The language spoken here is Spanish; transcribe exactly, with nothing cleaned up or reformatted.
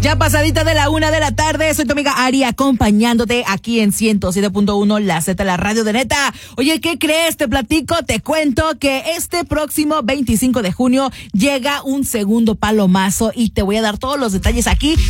Ya pasadita de la una de la tarde, soy tu amiga Ari acompañándote aquí en ciento siete punto uno La Z, la radio de neta. Oye, ¿qué crees? Te platico, te cuento que este próximo veinticinco de junio llega un segundo palomazo y te voy a dar todos los detalles aquí